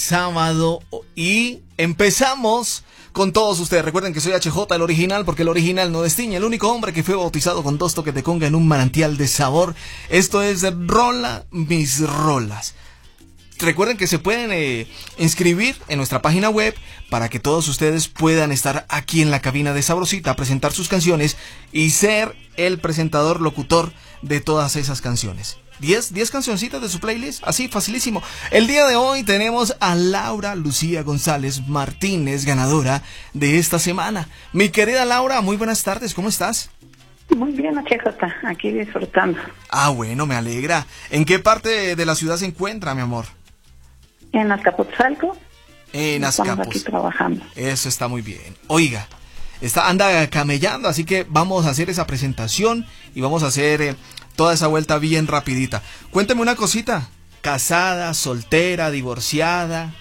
sábado y empezamos con todos ustedes. Recuerden que soy HJ, el original, porque el original no destiña. El único hombre que fue bautizado con 2 toques de conga en un manantial de sabor. Esto es Rola Mis Rolas. Recuerden que se pueden inscribir en nuestra página web para que todos ustedes puedan estar aquí en la cabina de Sabrosita, presentar sus canciones y ser el presentador locutor de todas esas canciones. 10 cancioncitas de su playlist, así facilísimo. El día de hoy tenemos a Laura Lucía González Martínez, ganadora de esta semana. Mi querida Laura, muy buenas tardes, ¿cómo estás? Muy bien, HJ, aquí disfrutando. Ah, bueno, me alegra. ¿En qué parte de la ciudad se encuentra, mi amor? En Azcapotzalco. En Azcapotzalco. Estamos Azcapotzalco. aquí trabajando. Eso está muy bien. Oiga, anda camellando, así que vamos a hacer esa presentación y vamos a hacer toda esa vuelta bien rapidita. Cuénteme una cosita. ¿Casada, soltera, divorciada?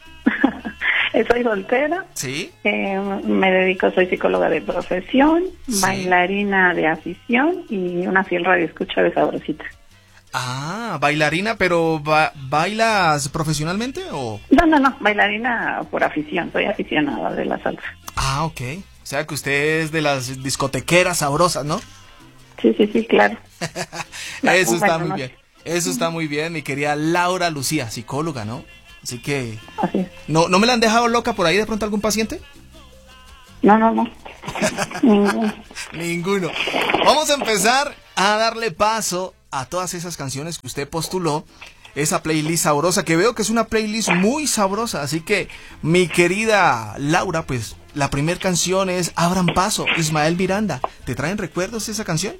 Soy soltera. ¿Sí? Me dedico, soy psicóloga de profesión, Sí. bailarina de afición y una fiel radioescucha de Sabrosita. Ah, bailarina, pero ¿bailas profesionalmente o...? No, bailarina por afición, soy aficionada de la salsa. Ah, ok. O sea que usted es de las discotequeras sabrosas, ¿no? Sí, claro. Eso está Bueno, muy bien. Eso está muy bien, mi querida Laura Lucía, psicóloga, ¿no? Así que... Así es. ¿No me la han dejado loca por ahí de pronto algún paciente? No. Ninguno. Ninguno. Vamos a empezar a darle paso a todas esas canciones que usted postuló. Esa playlist sabrosa, que veo que es una playlist muy sabrosa. Así que, mi querida Laura, pues, la primera canción es Abran Paso, Ismael Miranda. ¿Te traen recuerdos esa canción?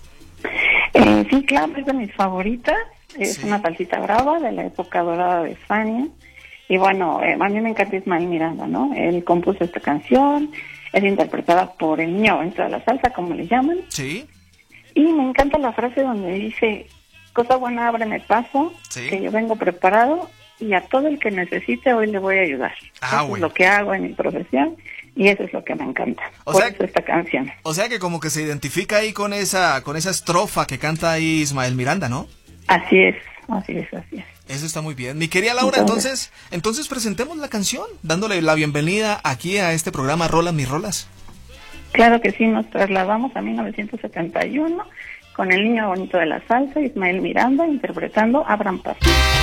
Sí, claro, es de mis favoritas. Es Sí. una salsita brava de la época dorada de Fania. Y bueno, a mí me encanta Ismael Miranda, ¿no? Él compuso esta canción, es interpretada por el niño bonito de la salsa, como le llaman. Sí. Y me encanta la frase donde dice, cosa buena, ábreme paso, Sí. que yo vengo preparado y a todo el que necesite hoy le voy a ayudar. Eso Bueno. es lo que hago en mi profesión y eso es lo que me encanta. O Por sea- eso esta canción. O sea que como que se identifica ahí con esa estrofa que canta ahí Ismael Miranda, ¿no? Así es. Eso está muy bien. Mi querida Laura, entonces presentemos la canción, dándole la bienvenida aquí a este programa Rola Mis Rolas. Claro que sí, nos trasladamos a 1971 con el niño bonito de la salsa, Ismael Miranda, interpretando Abran Paso.